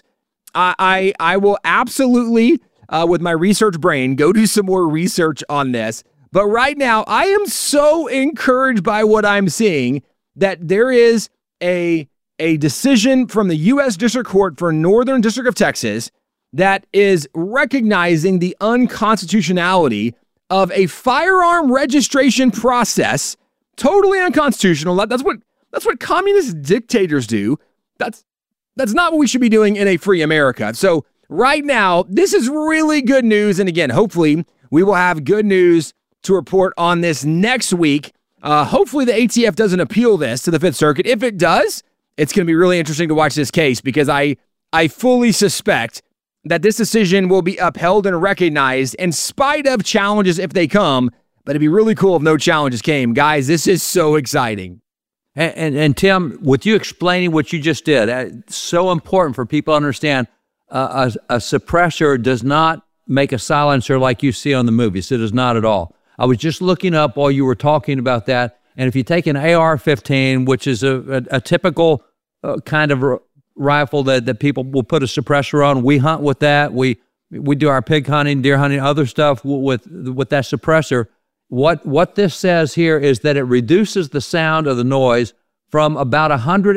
I will absolutely, with my research brain, go do some more research on this. But right now, I am so encouraged by what I'm seeing that there is a decision from the U.S. District Court for Northern District of Texas that is recognizing the unconstitutionality of a firearm registration process. Totally unconstitutional. That's That's what communist dictators do. That's not what we should be doing in a free America. So right now, this is really good news. And again, hopefully we will have good news to report on this next week. Hopefully the ATF doesn't appeal this to the Fifth Circuit. If it does, it's going to be really interesting to watch this case, because I fully suspect that this decision will be upheld and recognized in spite of challenges if they come. But it'd be really cool if no challenges came. Guys, this is so exciting. And Tim, with you explaining what you just did, it's so important for people to understand a suppressor does not make a silencer like you see on the movies. It is not at all. I was just looking up while you were talking about that, and if you take an AR-15, which is a typical kind of rifle that people will put a suppressor on, we hunt with that. We do our pig hunting, deer hunting, other stuff with that suppressor. What this says here is that it reduces the sound of the noise from about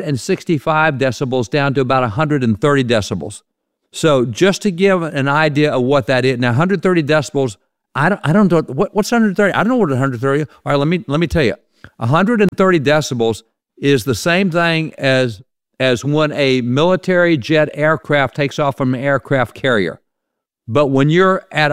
165 decibels down to about 130 decibels. So just to give an idea of what that is, now 130 decibels, I don't know what's 130. I don't know what 130. All right, let me tell you. 130 decibels is the same thing as when a military jet aircraft takes off from an aircraft carrier. But when you're at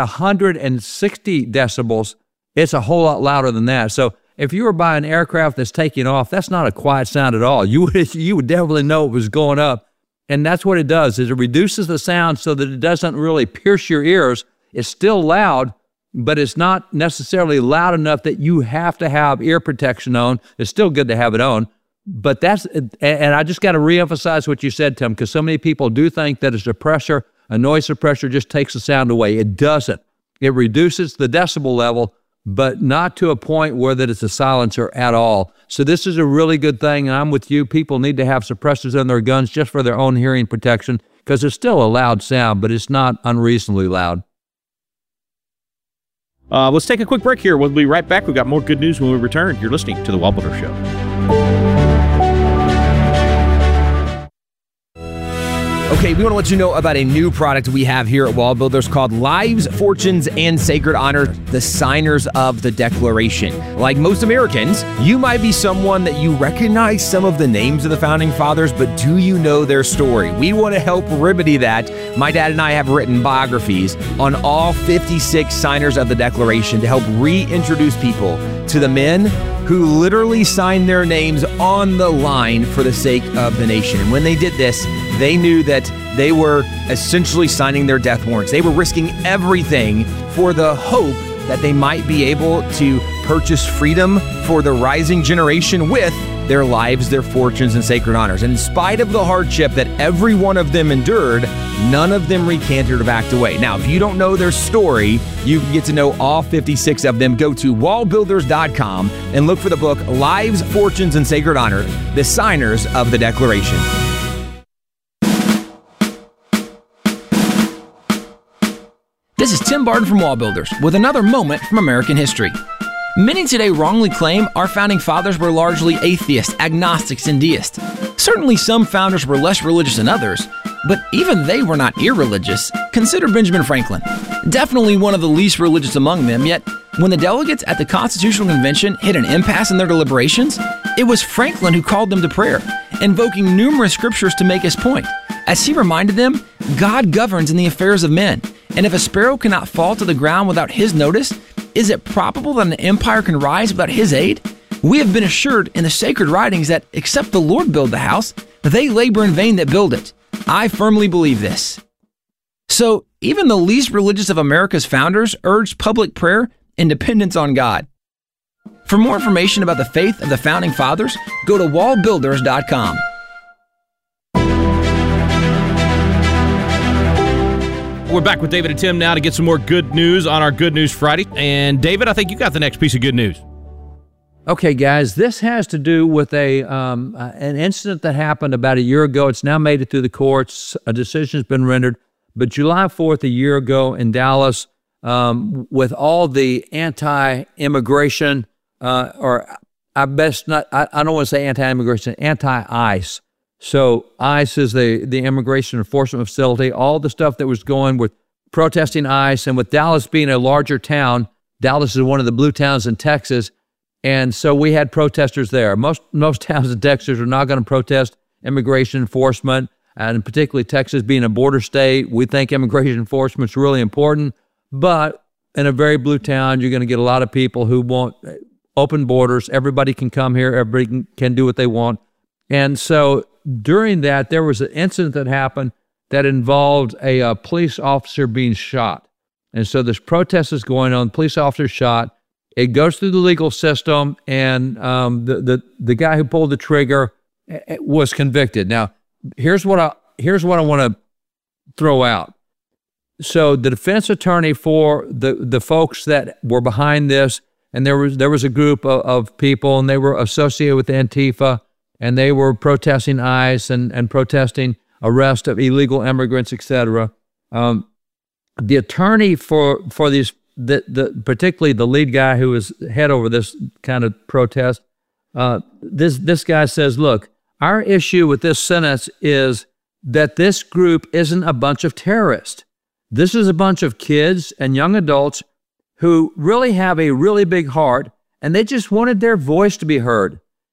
160 decibels, it's a whole lot louder than that. So if you were by an aircraft that's taking off, that's not a quiet sound at all. You would definitely know it was going up. And that's what it does, is it reduces the sound so that it doesn't really pierce your ears. It's still loud, but it's not necessarily loud enough that you have to have ear protection on. It's still good to have it on. But and I just got to reemphasize what you said, Tim, because so many people do think that a noise suppressor just takes the sound away. It doesn't. It reduces the decibel level, but not to a point where that it's a silencer at all. So this is a really good thing, and I'm with you. People need to have suppressors in their guns just for their own hearing protection, because it's still a loud sound, but it's not unreasonably loud. Let's take a quick break here. We'll be right back. We've got more good news when we return. You're listening to The Wall Builder Show. Okay, we want to let you know about a new product we have here at Wall Builders called Lives, Fortunes, and Sacred Honor, the Signers of the Declaration. Like most Americans, you might be someone that you recognize some of the names of the Founding Fathers, but do you know their story? We want to help remedy that. My dad and I have written biographies on all 56 signers of the Declaration to help reintroduce people to the men who literally signed their names on the line for the sake of the nation. And when they did this, they knew that they were essentially signing their death warrants. They were risking everything for the hope that they might be able to purchase freedom for the rising generation with their lives, their fortunes, and sacred honors. And in spite of the hardship that every one of them endured, none of them recanted or backed away. Now, if you don't know their story, you can get to know all 56 of them. Go to wallbuilders.com and look for the book, Lives, Fortunes, and Sacred Honor, the Signers of the Declaration. This is Tim Barton from Wall Builders with another moment from American history. Many today wrongly claim our founding fathers were largely atheists, agnostics, and deists. Certainly some founders were less religious than others, but even they were not irreligious. Consider Benjamin Franklin. Definitely one of the least religious among them, yet when the delegates at the Constitutional Convention hit an impasse in their deliberations, it was Franklin who called them to prayer, invoking numerous scriptures to make his point. As he reminded them, God governs in the affairs of men, and if a sparrow cannot fall to the ground without his notice, is it probable that an empire can rise without his aid? We have been assured in the sacred writings that except the Lord build the house, they labor in vain that build it. I firmly believe this. So even the least religious of America's founders urged public prayer and dependence on God. For more information about the faith of the founding fathers, go to wallbuilders.com. We're back with David and Tim now to get some more good news on our Good News Friday. And David, I think you got the next piece of good news. Okay, guys, this has to do with an incident that happened about a year ago. It's now made it through the courts. A decision has been rendered. But July 4th, a year ago in Dallas, with all the anti-immigration, or I don't want to say anti-immigration, anti-ICE. So ICE is the immigration enforcement facility, all the stuff that was going with protesting ICE, and with Dallas being a larger town, Dallas is one of the blue towns in Texas, And so we had protesters there. Most towns in Texas are not going to protest immigration enforcement, and particularly Texas being a border state, we think immigration enforcement is really important. But in a very blue town, you're going to get a lot of people who want open borders. Everybody can come here. Everybody can do what they want. And so during that, there was an incident that happened that involved a police officer being shot. And so this protest is going on. Police officer shot. It goes through the legal system, and the guy who pulled the trigger was convicted. Now, here's what I want to throw out. So the defense attorney for the folks that were behind this, and there was a group of people, and they were associated with Antifa, and they were protesting ICE and protesting arrest of illegal immigrants, etc. The attorney for these, particularly the lead guy who was head over this kind of protest, this guy says, look, our issue with this sentence is that this group isn't a bunch of terrorists. This is a bunch of kids and young adults who really have a really big heart, and they just wanted their voice to be heard.